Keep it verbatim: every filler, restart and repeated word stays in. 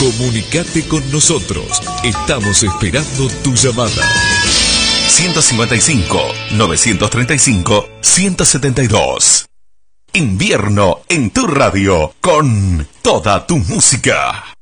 Comunicate con nosotros. Estamos esperando tu llamada. ciento cincuenta y cinco, novecientos treinta y cinco, ciento setenta y dos. Invierno en tu radio con toda tu música.